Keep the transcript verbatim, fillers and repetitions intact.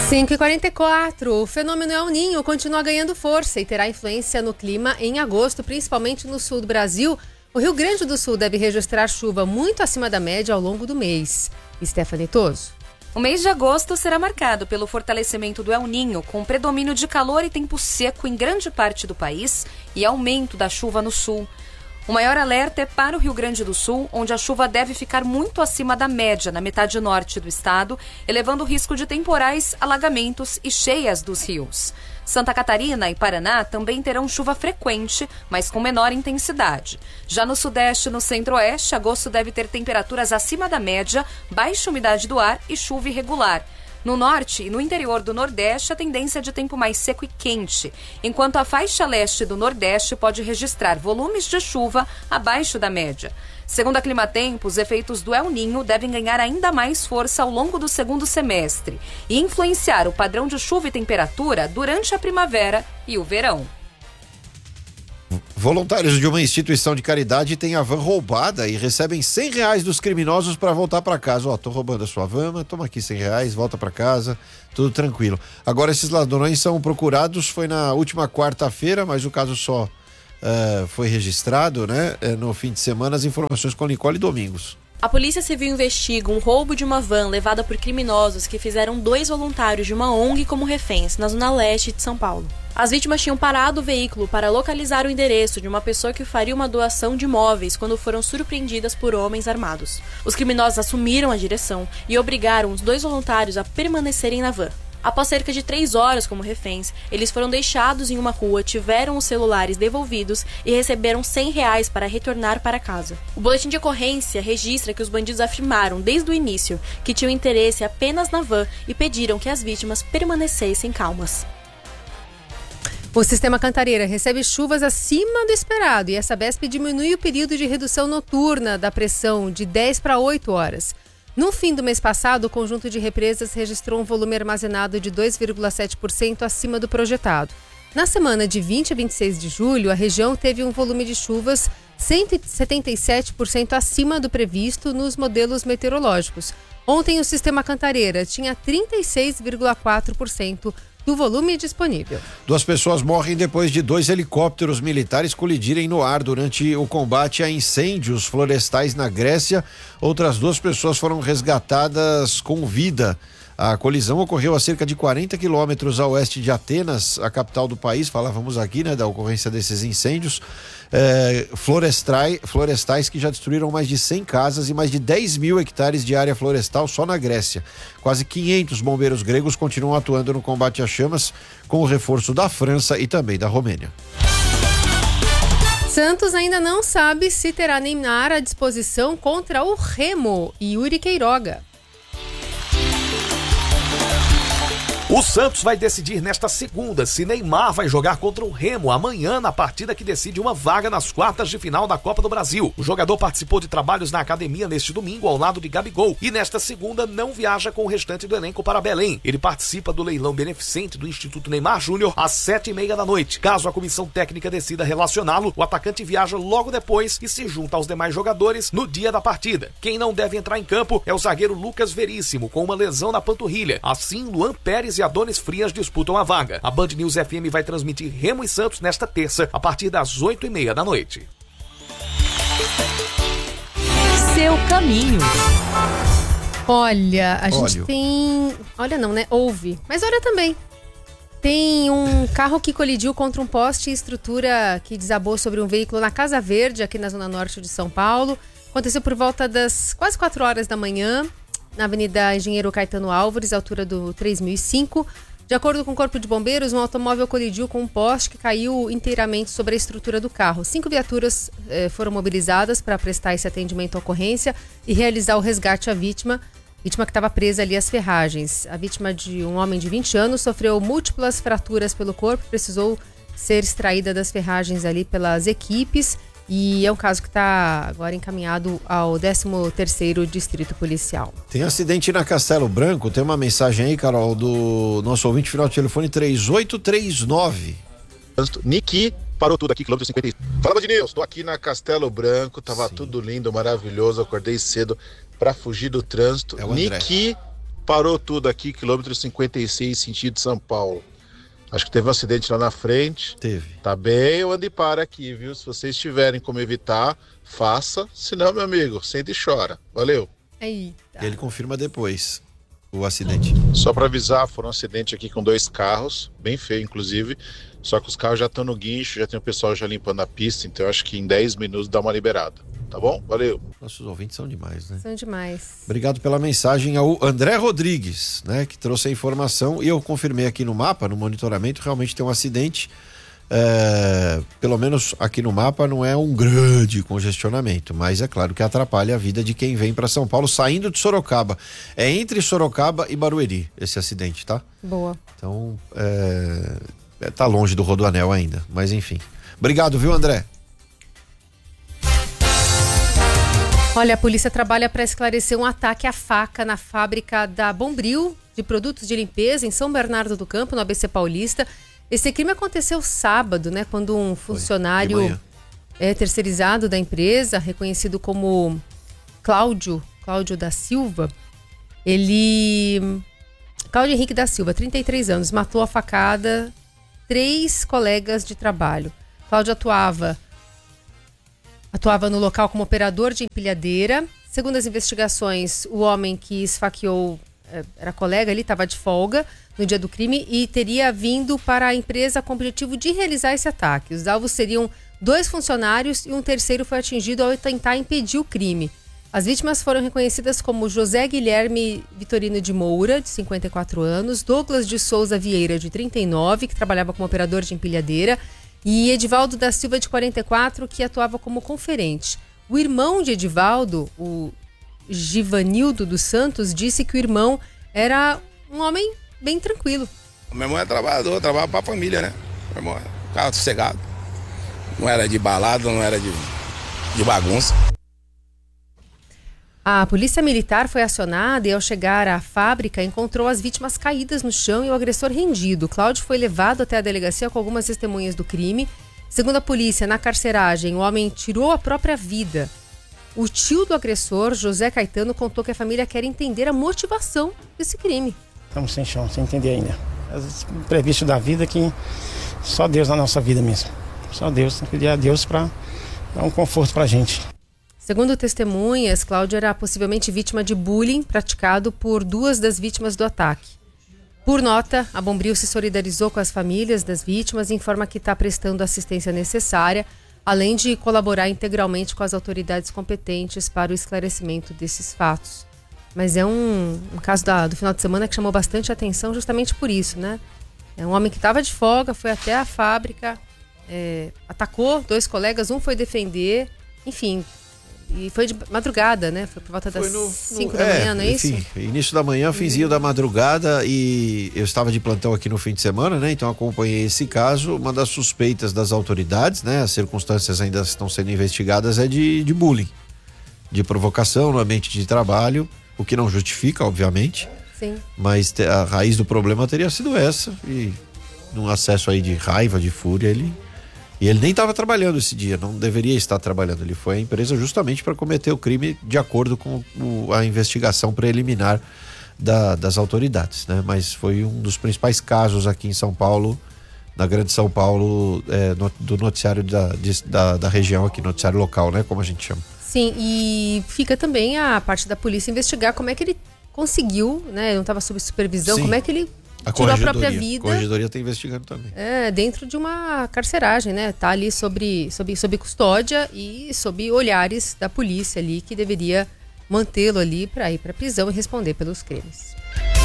cinco e quarenta e quatro, o fenômeno El Niño continua ganhando força e terá influência no clima em agosto, principalmente no sul do Brasil. O Rio Grande do Sul deve registrar chuva muito acima da média ao longo do mês. Stephanie Toso. O mês de agosto será marcado pelo fortalecimento do El Niño, com predomínio de calor e tempo seco em grande parte do país e aumento da chuva no sul. O maior alerta é para o Rio Grande do Sul, onde a chuva deve ficar muito acima da média na metade norte do estado, elevando o risco de temporais, alagamentos e cheias dos rios. Santa Catarina e Paraná também terão chuva frequente, mas com menor intensidade. Já no sudeste e no centro-oeste, agosto deve ter temperaturas acima da média, baixa umidade do ar e chuva irregular. No norte e no interior do Nordeste, a tendência é de tempo mais seco e quente, enquanto a faixa leste do Nordeste pode registrar volumes de chuva abaixo da média. Segundo a Climatempo, os efeitos do El Niño devem ganhar ainda mais força ao longo do segundo semestre e influenciar o padrão de chuva e temperatura durante a primavera e o verão. Voluntários de uma instituição de caridade têm a van roubada e recebem cem reais dos criminosos para voltar para casa. Ó, tô roubando a sua van, mas toma aqui cem reais, volta para casa, tudo tranquilo. Agora, esses ladrões são procurados, foi na última quarta-feira, mas o caso só uh, foi registrado, né? No fim de semana, as informações com Nicole Domingos. A Polícia Civil investiga um roubo de uma van levada por criminosos que fizeram dois voluntários de uma O N G como reféns na zona leste de São Paulo. As vítimas tinham parado o veículo para localizar o endereço de uma pessoa que faria uma doação de móveis quando foram surpreendidas por homens armados. Os criminosos assumiram a direção e obrigaram os dois voluntários a permanecerem na van. Após cerca de três horas como reféns, eles foram deixados em uma rua, tiveram os celulares devolvidos e receberam cem reais para retornar para casa. O boletim de ocorrência registra que os bandidos afirmaram desde o início que tinham interesse apenas na van e pediram que as vítimas permanecessem calmas. O Sistema Cantareira recebe chuvas acima do esperado e a Sabesp diminui o período de redução noturna da pressão de dez para oito horas. No fim do mês passado, o conjunto de represas registrou um volume armazenado de dois vírgula sete por cento acima do projetado. Na semana de vinte a vinte e seis de julho, a região teve um volume de chuvas cento e setenta e sete por cento acima do previsto nos modelos meteorológicos. Ontem, o Sistema Cantareira tinha trinta e seis vírgula quatro por cento do volume disponível. Duas pessoas morrem depois de dois helicópteros militares colidirem no ar durante o combate a incêndios florestais na Grécia. Outras duas pessoas foram resgatadas com vida. A colisão ocorreu a cerca de quarenta quilômetros a oeste de Atenas, a capital do país. Falávamos aqui, né, da ocorrência desses incêndios é, florestais, florestais que já destruíram mais de cem casas e mais de dez mil hectares de área florestal só na Grécia. Quase quinhentos bombeiros gregos continuam atuando no combate às chamas, com o reforço da França e também da Romênia. Santos ainda não sabe se terá Neymar à disposição contra o Remo e Yuri Queiroga. O Santos vai decidir nesta segunda se Neymar vai jogar contra o Remo amanhã na partida que decide uma vaga nas quartas de final da Copa do Brasil. O jogador participou de trabalhos na academia neste domingo ao lado de Gabigol e nesta segunda não viaja com o restante do elenco para Belém. Ele participa do leilão beneficente do Instituto Neymar Júnior às sete e meia da noite. Caso a comissão técnica decida relacioná-lo, o atacante viaja logo depois e se junta aos demais jogadores no dia da partida. Quem não deve entrar em campo é o zagueiro Lucas Veríssimo, com uma lesão na panturrilha. Assim, Luan Pérez e Adonis Frias disputam a vaga. A Band News F M vai transmitir Remo e Santos nesta terça, a partir das oito e meia da noite. Seu caminho. Olha, a gente Óleo. tem... Olha não, né? Ouve. Mas olha também. Tem um carro que colidiu contra um poste e estrutura que desabou sobre um veículo na Casa Verde, aqui na zona norte de São Paulo. Aconteceu por volta das quase quatro horas da manhã, na Avenida Engenheiro Caetano Álvares, altura do três mil e cinco. De acordo com o Corpo de Bombeiros, um automóvel colidiu com um poste que caiu inteiramente sobre a estrutura do carro. Cinco viaturas eh, foram mobilizadas para prestar esse atendimento à ocorrência e realizar o resgate à vítima, vítima que estava presa ali às ferragens. A vítima, de um homem de vinte anos, sofreu múltiplas fraturas pelo corpo, precisou ser extraída das ferragens ali pelas equipes. E é um caso que está agora encaminhado ao décimo terceiro Distrito Policial. Tem acidente na Castelo Branco, tem uma mensagem aí, Carol, do nosso ouvinte, final do telefone três oito três nove. Niki parou tudo aqui, quilômetro cinquenta. Fala, Badinilson, tô aqui na Castelo Branco, tava Sim. tudo lindo, maravilhoso, acordei cedo pra fugir do trânsito. É o Niki parou tudo aqui, quilômetro cinquenta e seis, sentido São Paulo. Acho que teve um acidente lá na frente. Teve. Tá bem, eu ando e para aqui, viu? Se vocês tiverem como evitar, faça. Senão, meu amigo, senta e chora. Valeu. Eita. Ele confirma depois o acidente. Só para avisar, foi um acidente aqui com dois carros, bem feio inclusive, só que os carros já estão no guincho, já tem o pessoal já limpando a pista, então eu acho que em dez minutos dá uma liberada, tá bom? Valeu. Nossos ouvintes são demais, né? São demais. Obrigado pela mensagem ao André Rodrigues, né, que trouxe a informação e eu confirmei aqui no mapa, no monitoramento, realmente tem um acidente. É, pelo menos aqui no mapa não é um grande congestionamento, mas é claro que atrapalha a vida de quem vem para São Paulo saindo de Sorocaba. É entre Sorocaba e Barueri esse acidente, tá? Boa. Então, é, é, tá longe do Rodoanel ainda, mas enfim. Obrigado, viu, André? Olha, a polícia trabalha para esclarecer um ataque à faca na fábrica da Bombril de produtos de limpeza em São Bernardo do Campo, no A B C Paulista. Esse crime aconteceu sábado, né? Quando um funcionário é, terceirizado da empresa, reconhecido como Cláudio, Cláudio da Silva, ele... Cláudio Henrique da Silva, trinta e três anos, matou a facada três colegas de trabalho. Cláudio atuava, atuava no local como operador de empilhadeira. Segundo as investigações, o homem que esfaqueou era colega, ele estava de folga no dia do crime e teria vindo para a empresa com o objetivo de realizar esse ataque. Os alvos seriam dois funcionários e um terceiro foi atingido ao tentar impedir o crime. As vítimas foram reconhecidas como José Guilherme Vitorino de Moura, de cinquenta e quatro anos, Douglas de Souza Vieira, de trinta e nove, que trabalhava como operador de empilhadeira, e Edivaldo da Silva, de quarenta e quatro, que atuava como conferente. O irmão de Edivaldo, o Givanildo dos Santos, disse que o irmão era um homem bem tranquilo. Meu irmão é trabalhador, trabalha para a família, né? Meu irmão é cara sossegado. Não era de balada, não era de, de bagunça. A polícia militar foi acionada e, ao chegar à fábrica, encontrou as vítimas caídas no chão e o agressor rendido. Cláudio foi levado até a delegacia com algumas testemunhas do crime. Segundo a polícia, na carceragem, o homem tirou a própria vida. O tio do agressor, José Caetano, contou que a família quer entender a motivação desse crime. Estamos sem chão, sem entender ainda. O previsto da vida que só Deus na nossa vida mesmo. Só Deus, pedir a Deus para dar um conforto para a gente. Segundo testemunhas, Cláudio era possivelmente vítima de bullying praticado por duas das vítimas do ataque. Por nota, a Bombril se solidarizou com as famílias das vítimas e informa que está prestando a assistência necessária, além de colaborar integralmente com as autoridades competentes para o esclarecimento desses fatos. Mas é um, um caso da, do final de semana que chamou bastante atenção justamente por isso, né? É um homem que estava de folga, foi até a fábrica, é, atacou dois colegas, um foi defender, enfim, e foi de madrugada, né? Foi por volta das cinco da manhã, não é isso? Enfim, início da manhã, finzinho da madrugada, e eu estava de plantão aqui no fim de semana, né? Então acompanhei esse caso. Uma das suspeitas das autoridades, né? As circunstâncias ainda estão sendo investigadas, é de, de bullying, de provocação no ambiente de trabalho, o que não justifica, obviamente. Sim. Mas a raiz do problema teria sido essa, e num acesso aí de raiva, de fúria, ele... E ele nem estava trabalhando esse dia, não deveria estar trabalhando. Ele foi à empresa justamente para cometer o crime de acordo com o, a investigação preliminar da, das autoridades, né? Mas foi um dos principais casos aqui em São Paulo, na Grande São Paulo, é, no, do noticiário da, de, da, da região aqui, noticiário local, né? Como a gente chama. Sim, e fica também a parte da polícia investigar como é que ele conseguiu, né? Não estava sob supervisão, Sim. como é que ele... A tirou a própria vida. A corregedoria está investigando também. É, dentro de uma carceragem, né? Tá ali sobre, sobre, sobre custódia e sob olhares da polícia ali, que deveria mantê-lo ali para ir para prisão e responder pelos crimes.